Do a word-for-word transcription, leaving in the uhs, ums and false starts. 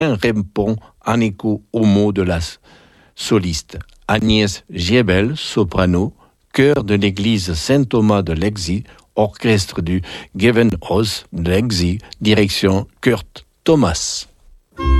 répond en écho aux mots de la soliste. Agnès Giebel, soprano, chœur de l'église Saint-Thomas de Leipzig, orchestre du Gewandhaus de Leipzig, direction Kurt Thomas.